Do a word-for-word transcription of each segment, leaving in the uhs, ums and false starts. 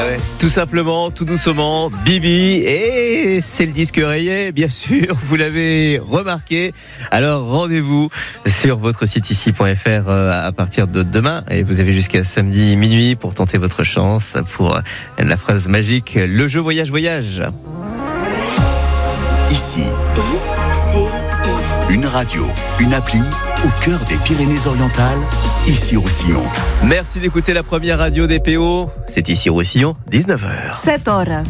ouais. Tout simplement, tout doucement, Bibi, et c'est le disque rayé, bien sûr, vous l'avez remarqué. Alors rendez-vous sur votre site ici point f r à partir de demain, et vous avez jusqu'à samedi minuit pour tenter votre chance pour la phrase magique, le jeu voyage voyage. Ici, une radio, une appli au cœur des Pyrénées-Orientales, ici Roussillon. Merci d'écouter la première radio des P O. C'est ici Roussillon, dix-neuf heures. sept horas.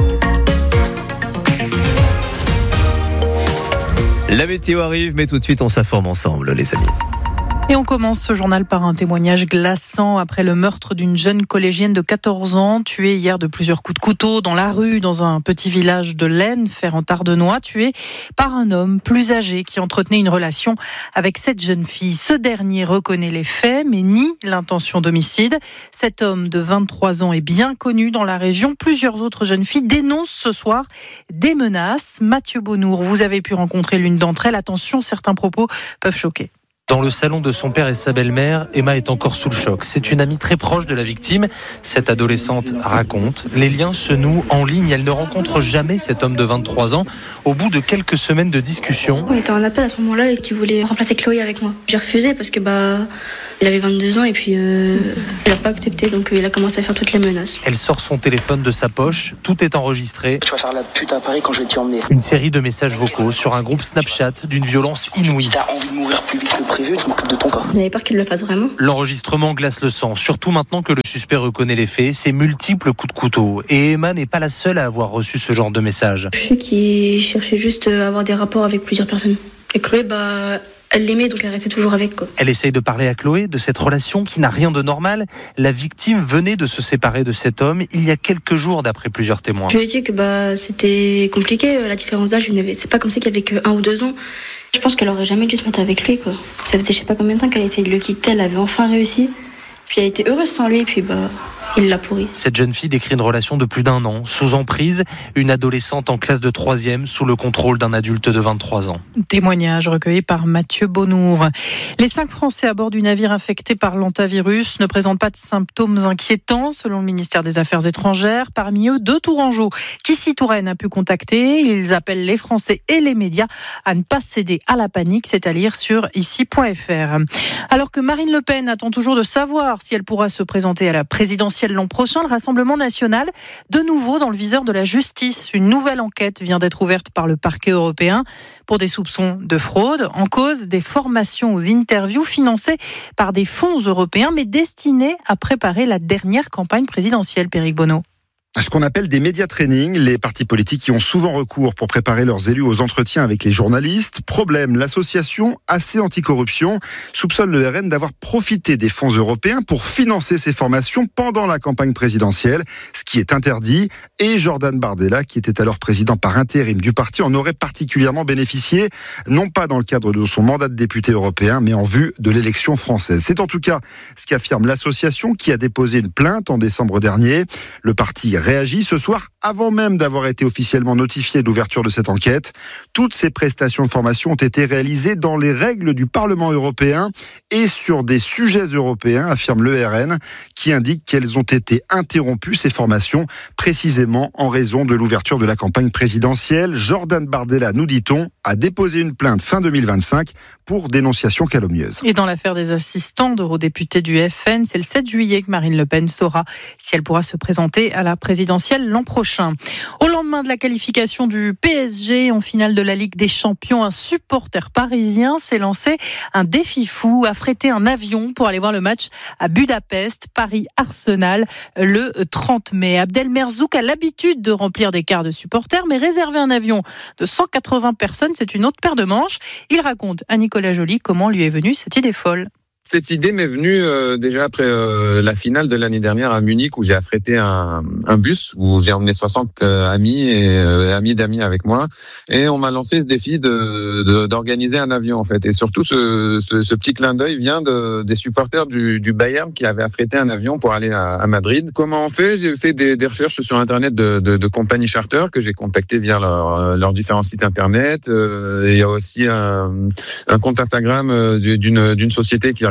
La météo arrive, mais tout de suite on s'informe ensemble, les amis. Et on commence ce journal par un témoignage glaçant après le meurtre d'une jeune collégienne de quatorze ans, tuée hier de plusieurs coups de couteau dans la rue, dans un petit village de l'Aisne, Fer-en-Tardenois, tuée par un homme plus âgé qui entretenait une relation avec cette jeune fille. Ce dernier reconnaît les faits, mais nie l'intention d'homicide. Cet homme de vingt-trois ans est bien connu dans la région. Plusieurs autres jeunes filles dénoncent ce soir des menaces. Mathieu Bonnour, vous avez pu rencontrer l'une d'entre elles. Attention, certains propos peuvent choquer. Dans le salon de son père et sa belle-mère, Emma est encore sous le choc. C'est une amie très proche de la victime. Cette adolescente raconte. Les liens se nouent en ligne. Elle ne rencontre jamais cet homme de vingt-trois ans. Au bout de quelques semaines de discussion, on était en appel à ce moment-là et qui voulait remplacer Chloé avec moi. J'ai refusé parce que bah il avait vingt-deux ans et puis euh, il n'a pas accepté, donc euh, il a commencé à faire toutes les menaces. Elle sort son téléphone de sa poche. Tout est enregistré. Tu vas faire la pute à Paris quand je vais t'y emmener. Une série de messages vocaux sur un groupe Snapchat d'une violence inouïe. Si t'as envie de mourir plus vite que prévu, je m'occupe de ton cas. J'avais peur qu'il le fasse vraiment. L'enregistrement glace le sang, surtout maintenant que le suspect reconnaît les faits, ses multiples coups de couteau. Et Emma n'est pas la seule à avoir reçu ce genre de message. Je sais qu'il cherchait juste à avoir des rapports avec plusieurs personnes. Et Chloé, bah... elle l'aimait, donc elle restait toujours avec, quoi. Elle essaye de parler à Chloé de cette relation qui n'a rien de normal. La victime venait de se séparer de cet homme il y a quelques jours, d'après plusieurs témoins. Je lui ai dit que bah, c'était compliqué, la différence d'âge. C'est pas comme si qu'il y avait que un ou deux ans. Je pense qu'elle aurait jamais dû se mettre avec lui, quoi. Ça faisait je sais pas combien de temps qu'elle essayait de le quitter, elle avait enfin réussi. Puis elle était heureuse sans lui, et puis bah... il l'a pourri. Cette jeune fille décrit une relation de plus d'un an, sous emprise, une adolescente en classe de troisième, sous le contrôle d'un adulte de vingt-trois ans. Témoignage recueilli par Mathieu Bonnour. Les cinq Français à bord du navire infecté par l'hantavirus ne présentent pas de symptômes inquiétants, selon le ministère des Affaires étrangères. Parmi eux, deux Tourangeaux qu'Ici Touraine a pu contacter. Ils appellent les Français et les médias à ne pas céder à la panique, c'est à lire sur ici point f r. Alors que Marine Le Pen attend toujours de savoir si elle pourra se présenter à la présidentielle l'an prochain, le Rassemblement national, de nouveau dans le viseur de la justice. Une nouvelle enquête vient d'être ouverte par le parquet européen pour des soupçons de fraude. En cause, des formations aux interviews financées par des fonds européens, mais destinées à préparer la dernière campagne présidentielle, Péric Bonneau. Ce qu'on appelle des média training, les partis politiques y ont souvent recours pour préparer leurs élus aux entretiens avec les journalistes. Problème, l'association A C Anticorruption soupçonne le R N d'avoir profité des fonds européens pour financer ces formations pendant la campagne présidentielle, ce qui est interdit. Et Jordan Bardella, qui était alors président par intérim du parti, en aurait particulièrement bénéficié, non pas dans le cadre de son mandat de député européen, mais en vue de l'élection française. C'est en tout cas ce qu'affirme l'association, qui a déposé une plainte en décembre dernier. Le parti réagit ce soir avant même d'avoir été officiellement notifié de l'ouverture de cette enquête. Toutes ces prestations de formation ont été réalisées dans les règles du Parlement européen et sur des sujets européens, affirme le R N, qui indique qu'elles ont été interrompues, ces formations, précisément en raison de l'ouverture de la campagne présidentielle. Jordan Bardella, nous dit-on, a déposé une plainte fin deux mille vingt-cinq pour dénonciation calomnieuse. Et dans l'affaire des assistants d'eurodéputés du F N, c'est le sept juillet que Marine Le Pen saura si elle pourra se présenter à la présidentielle l'an prochain. Au lendemain de la qualification du P S G en finale de la Ligue des Champions, un supporter parisien s'est lancé un défi fou, affréter un avion pour aller voir le match à Budapest, Paris-Arsenal, le trente mai. Abdel Merzouk a l'habitude de remplir des cars de supporters, mais réserver un avion de cent quatre-vingts personnes, c'est une autre paire de manches. Il raconte à Nicolas Joly comment lui est venue cette idée folle. Cette idée m'est venue euh, déjà après euh, la finale de l'année dernière à Munich, où j'ai affrété un, un bus, où j'ai emmené soixante euh, amis et euh, amis d'amis avec moi, et on m'a lancé ce défi de, de d'organiser un avion en fait. Et surtout ce, ce, ce petit clin d'œil vient de, des supporters du, du Bayern qui avaient affrété un avion pour aller à, à Madrid. Comment on fait ? J'ai fait des, des recherches sur internet de, de, de compagnies charter que j'ai contactées via leurs leur différents sites internet. Euh, il y a aussi un, un compte Instagram d'une, d'une société qui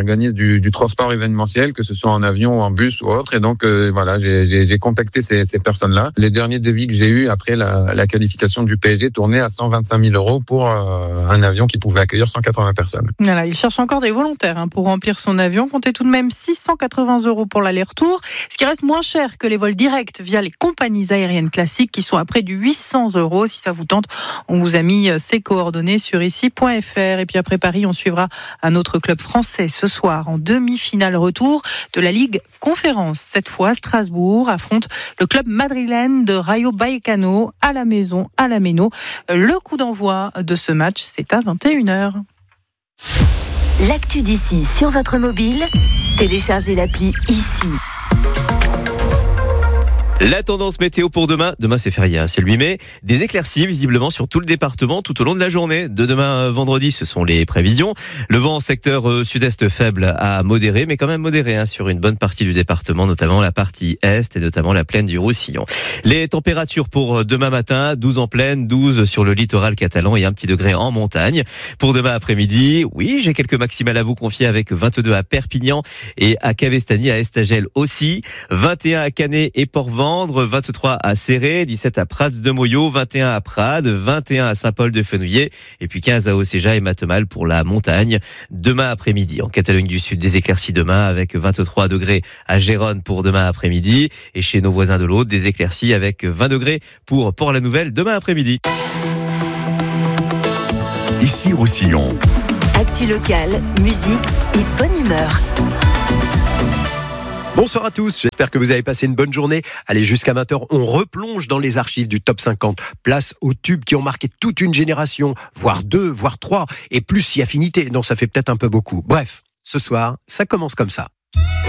organisent du, du transport événementiel, que ce soit en avion, en bus ou autre. Et donc, euh, voilà, j'ai, j'ai, j'ai contacté ces, ces personnes-là. Les derniers devis que j'ai eus après la, la qualification du P S G tournaient à cent vingt-cinq mille euros pour euh, un avion qui pouvait accueillir cent quatre-vingts personnes. Voilà, il cherche encore des volontaires hein, pour remplir son avion. Comptez tout de même six cent quatre-vingts euros pour l'aller-retour, ce qui reste moins cher que les vols directs via les compagnies aériennes classiques qui sont à près du huit cents euros. Si ça vous tente, on vous a mis ses coordonnées sur ici point f r. Et puis après Paris, on suivra un autre club français ce soir en demi-finale retour de la Ligue Conférence. Cette fois, Strasbourg affronte le club madrilène de Rayo Vallecano à la maison, à la Méno. Le coup d'envoi de ce match, c'est à vingt et une heures. L'actu d'ici sur votre mobile, téléchargez l'appli ici. La tendance météo pour demain, demain c'est férié, hein, c'est le huit mai, des éclaircies visiblement sur tout le département tout au long de la journée. De demain vendredi, ce sont les prévisions. Le vent en secteur euh, sud-est faible à modéré, mais quand même modéré hein, sur une bonne partie du département, notamment la partie est et notamment la plaine du Roussillon. Les températures pour demain matin, douze en plaine, douze sur le littoral catalan et un petit degré en montagne. Pour demain après-midi, oui, j'ai quelques maximales à vous confier avec vingt-deux à Perpignan et à Cavestany, à Estagel aussi, vingt et un à Canet et Port-Vendre, vingt-trois à Céré, dix-sept à Prats de Moyo, vingt et un à Prades, vingt et un à Saint-Paul-de-Fenouillet et puis quinze à Océja et Matemal pour la montagne. Demain après-midi, en Catalogne du Sud, des éclaircies demain avec vingt-trois degrés à Gérone pour demain après-midi et chez nos voisins de l'autre, des éclaircies avec vingt degrés pour Port-la-Nouvelle demain après-midi. Ici Roussillon. Actu locale, musique et bonne humeur. Bonsoir à tous, j'espère que vous avez passé une bonne journée. Allez, jusqu'à vingt heures, on replonge dans les archives du Top cinquante. Place aux tubes qui ont marqué toute une génération, voire deux, voire trois, et plus si affinité. Non, ça fait peut-être un peu beaucoup. Bref, ce soir, ça commence comme ça.